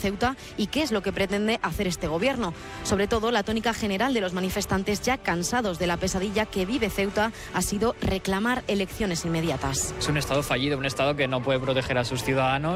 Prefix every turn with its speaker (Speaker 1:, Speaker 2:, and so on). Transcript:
Speaker 1: Ceuta y qué es lo que pretende hacer este gobierno. Sobre todo, la tónica general de los manifestantes, ya cansados de la pesadilla que vive Ceuta, ha sido reclamar elecciones inmediatas.
Speaker 2: Es un Estado fallido, un Estado que no puede proteger a sus ciudadanos.